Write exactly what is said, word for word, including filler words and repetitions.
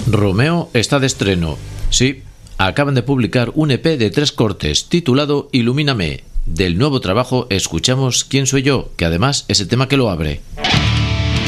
Romeo está de estreno. Sí, acaban de publicar un E P de tres cortes titulado Ilumíname. Del nuevo trabajo escuchamos Quién soy yo, que además es el tema que lo abre.